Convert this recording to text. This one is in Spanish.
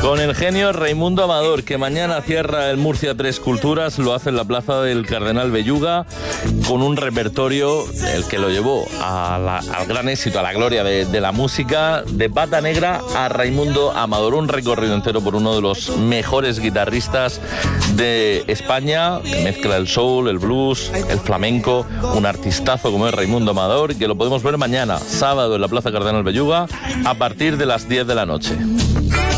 Con el genio Raimundo Amador, que mañana cierra el Murcia Tres Culturas, lo hace en la plaza del Cardenal Belluga, con un repertorio el que lo llevó al gran éxito, a la gloria de la música, de Pata Negra a Raimundo Amador. Un recorrido entero por uno de los mejores guitarristas de España, que mezcla el soul, el blues, el flamenco, un artistazo como es Raimundo Amador, que lo podemos ver mañana, sábado, en la plaza Cardenal Belluga, a partir de las 10 de la noche.